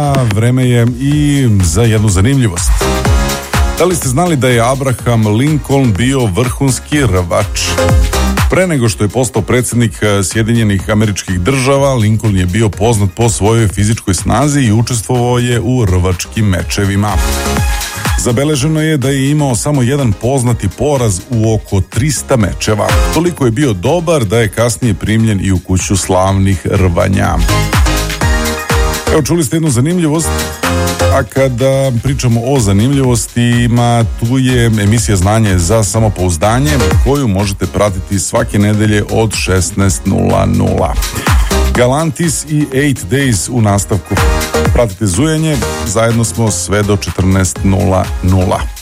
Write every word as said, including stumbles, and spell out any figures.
Vreme je i za jednu zanimljivost. Da li ste znali da je Abraham Lincoln bio vrhunski rvač? Pre nego što je postao predsjednik Sjedinjenih Američkih Država, Lincoln je bio poznat po svojoj fizičkoj snazi i učestvovao je u rvačkim mečevima. Zabeleženo je da je imao samo jedan poznati poraz u oko trista mečeva. Toliko je bio dobar da je kasnije primljen i u kuću slavnih rvanja. Evo, čuli ste jednu zanimljivost, a kada pričamo o zanimljivostima, tu je emisija Znanje za samopouzdanje, koju možete pratiti svake nedelje od šesnaest nula nula. Galantis i Eight Days u nastavku. Pratite zujanje, zajedno smo sve do četrnaest nula nula.